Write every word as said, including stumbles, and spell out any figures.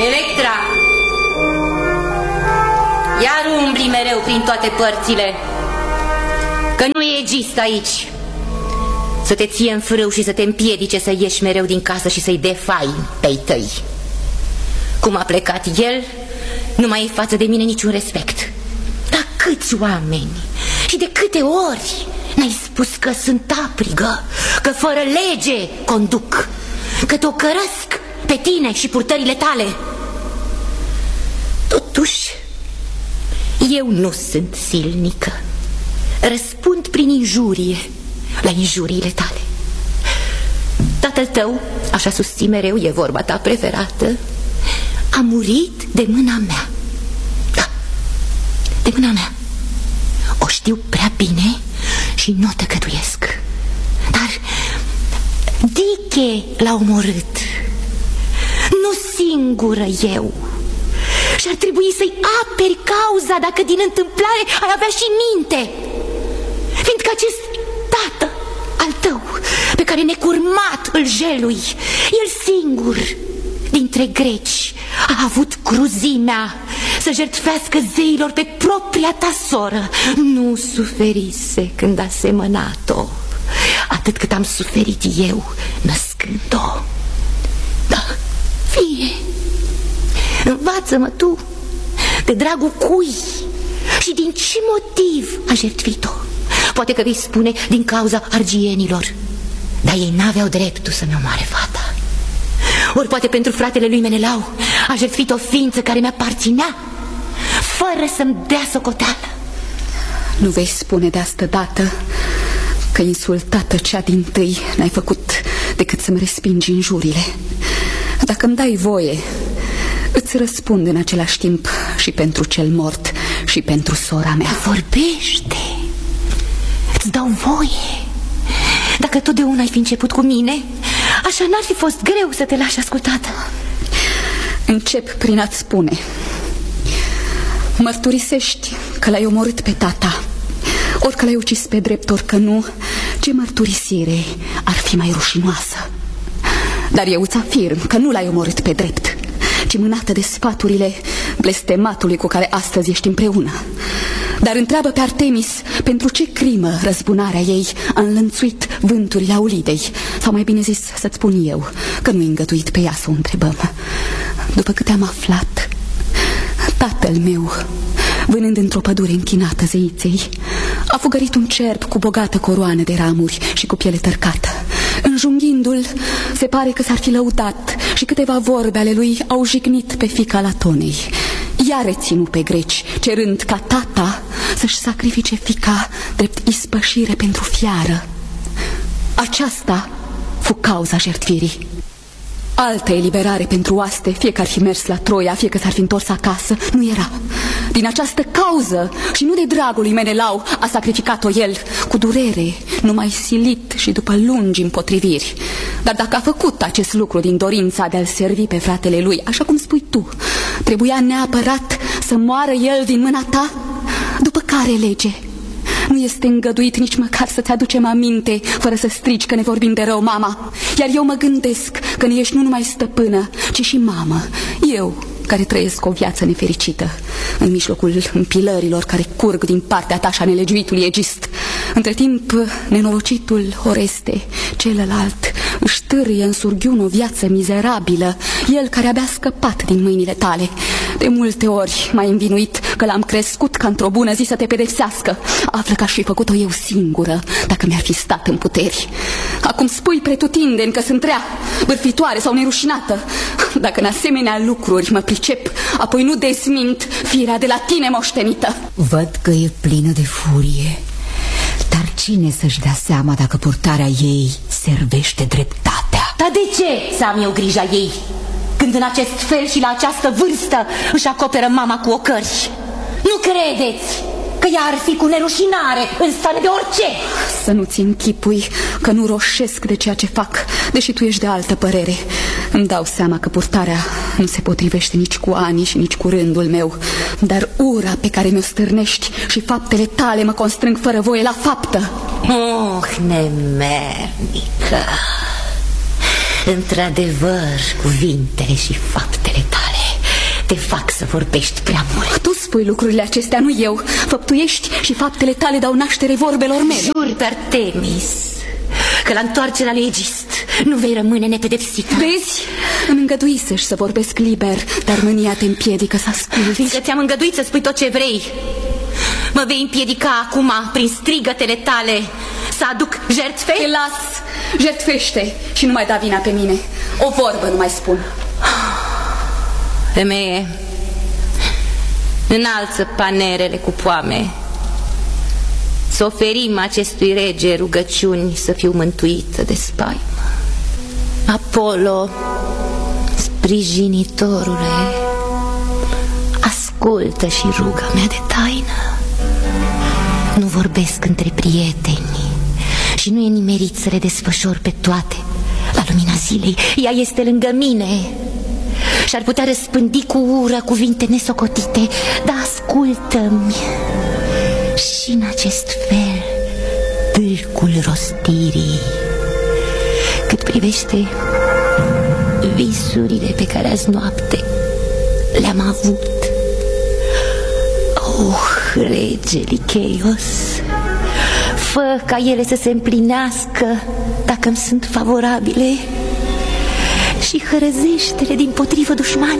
Electra! Iar umbli mereu prin toate părțile, că nu e egist aici să te ție în frâu și să te împiedice să ieși mereu din casă și să-i defai pe-i tăi. Cum a plecat el, nu mai e față de mine niciun respect. Dar câți oameni și de câte ori n-ai spus că sunt aprigă, că fără lege conduc, că te ocărăsc pe tine și purtările tale. Totuși, eu nu sunt silnică. Răspund prin injurie la injuriile tale. Tatăl tău, așa susții mereu, e vorba ta preferată, a murit de mâna mea. Da, de mâna mea. O știu prea bine și nu o tăcăduiesc. Dar Diche l-a omorât, nu singură eu. Și ar trebui să-i aperi cauza dacă din întâmplare ai avea și minte. Fiindcă acest tată al tău, pe care necurmat îl jelui, el singur dintre greci a avut cruzimea să jertfească zeilor pe propria ta soră. Nu suferise când a semănat-o atât cât am suferit eu născând-o. Da, fie, învață-mă tu de dragul cui și din ce motiv a jertfit-o. Poate că vei spune din cauza argienilor, dar ei n-aveau dreptul să-mi omoare fata. Ori poate pentru fratele lui Menelau a jertfit o ființă care mi-aparținea, fără să-mi dea socoteală. Nu vei spune de asta dată că insultată cea dintâi n-ai făcut decât să-mi respingi injurile. Dacă îmi dai voie, îți răspund în același timp și pentru cel mort și pentru sora mea. Vorbește, îți dau voie. Dacă totdeauna ai fi început cu mine, așa n-ar fi fost greu să te lași ascultată. Încep prin a-ți spune: mărturisești că l-ai omorât pe tata, ori că l-ai ucis pe drept, ori că nu. Ce mărturisire ar fi mai rușinoasă? Dar eu îți afirm că nu l-ai omorât pe drept, ci mânată de sfaturile blestematului cu care astăzi ești împreună. Dar întreabă pe Artemis pentru ce crimă răzbunarea ei a înlănțuit vânturile Aulidei. Sau mai bine zis, să-ți spun eu că nu-i îngăduit pe ea să o întrebăm. După câte am aflat, tatăl meu, vânând într-o pădure închinată zeiței, a fugărit un cerb cu bogată coroană de ramuri și cu piele tărcată. Înjunghindu-l, se pare că s-ar fi lăudat și câteva vorbe ale lui au jignit pe fiica Latonei. Ea reținu pe greci, cerând ca tata să-și sacrifice fiica drept ispășire pentru fiară. Aceasta fu cauza jertfirii. Altă eliberare pentru oaste, fie că ar fi mers la Troia, fie că s-ar fi întors acasă, nu era. Din această cauză și nu de dragul lui Menelau a sacrificat-o el, cu durere, numai silit și după lungi împotriviri. Dar dacă a făcut acest lucru din dorința de a-l servi pe fratele lui, așa cum spui tu, trebuia neapărat să moară el din mâna ta? După care lege? Nu este îngăduit nici măcar să-ți aducem aminte fără să strigi că ne vorbim de rău, mama. Iar eu mă gândesc că ne ești nu numai stăpână, ci și mamă. Eu, care trăiesc o viață nefericită în mijlocul împilărilor care curg din partea ta și a nelegiuitului Egist. Între timp, nenorocitul Oreste, celălalt, își târâie în surghiun o viață mizerabilă, el care abia scăpat din mâinile tale. De multe ori m-ai învinuit că l-am crescut ca într-o bună zi să te pedepsească. Află că aș fi făcut-o eu singură dacă mi-ar fi stat în puteri. Acum spui pretutindeni că sunt rea, bârfitoare sau nerușinată. Dacă în asemenea lucruri mă pricep, apoi nu dezmint firea de la tine moștenită. Văd că e plină de furie, dar cine să-și dea seama dacă purtarea ei servește dreptatea? Dar de ce să am eu grija ei, când în acest fel și la această vârstă își acoperă mama cu ocări? Nu credeți că ea ar fi cu nerușinare în stare de orice? Să nu-ți închipui că nu roșesc de ceea ce fac, deși tu ești de altă părere. Îmi dau seama că purtarea nu se potrivește nici cu anii și nici cu rândul meu, dar ura pe care mi-o stârnești și faptele tale mă constrâng fără voie la faptă. Oh, nemernică! Într-adevăr, cuvintele și faptele tale te fac să vorbești prea mult. Tu spui lucrurile acestea, nu eu. Făptuiești și faptele tale dau naștere vorbelor mele. Jur pe Artemis că la întoarcerea lui Egist nu vei rămâne nepedepsită. Vezi? Îmi îngăduisești să vorbesc liber, dar mânia te împiedică să asculti. Fiindcă ți-am îngăduit să spui tot ce vrei, mă vei împiedica acum, prin strigătele tale, să aduc jertfe? Te las, jertfește și nu mai da vina pe mine. O vorbă nu mai spun. Femeie, înalță panerele cu poame. Să oferim acestui rege rugăciuni să fiu mântuită de spaimă. Apollo, sprijinitorule, ascultă și ruga mea de taină. Nu vorbesc între prieteni și nu e nimerit să le desfășor pe toate la lumina zilei. Ea este lângă mine și ar putea răspândi cu ură cuvinte nesocotite. Dar ascultă-mi, și în acest fel tâlcul rostirii. Cât privește visurile pe care azi noapte le-am avut, oh, rege Licheios, fă ca ele să se împlinească dacă îmi sunt favorabile și hărăzește-le din potrivă dușmanii